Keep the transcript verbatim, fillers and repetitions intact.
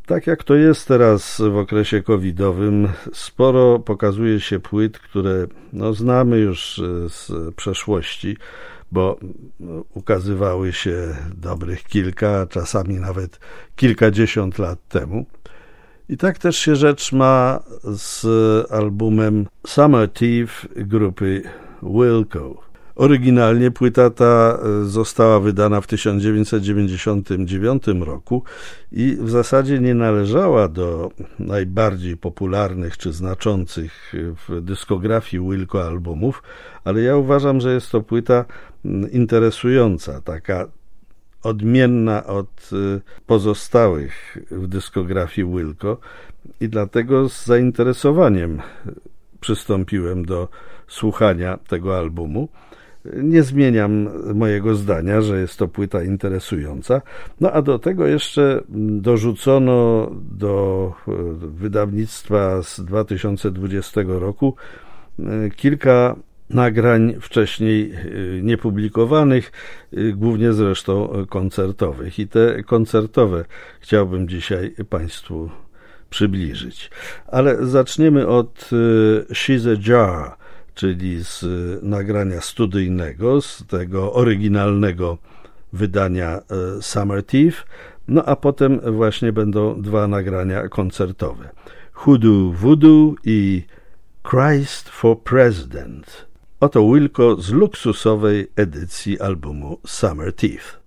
Tak jak to jest teraz w okresie covidowym, sporo pokazuje się płyt, które no, znamy już z przeszłości, bo ukazywały się dobrych kilka, czasami nawet kilkadziesiąt lat temu. I tak też się rzecz ma z albumem Summer Thief grupy Wilco. Oryginalnie płyta ta została wydana w tysiąc dziewięćset dziewięćdziesiątym dziewiątym roku i w zasadzie nie należała do najbardziej popularnych czy znaczących w dyskografii Wilco albumów, ale ja uważam, że jest to płyta interesująca, taka odmienna od pozostałych w dyskografii Wilco i dlatego z zainteresowaniem przystąpiłem do słuchania tego albumu. Nie zmieniam mojego zdania, że jest to płyta interesująca. No a do tego jeszcze dorzucono do wydawnictwa z dwa tysiące dwudziestego roku kilka nagrań wcześniej niepublikowanych, głównie zresztą koncertowych. I te koncertowe chciałbym dzisiaj Państwu przybliżyć. Ale zaczniemy od She's a Jar, czyli z nagrania studyjnego, z tego oryginalnego wydania Summer Thief, no a potem właśnie będą dwa nagrania koncertowe. Hoodoo Voodoo i Christ for President. Oto Wilco z luksusowej edycji albumu Summer Thief.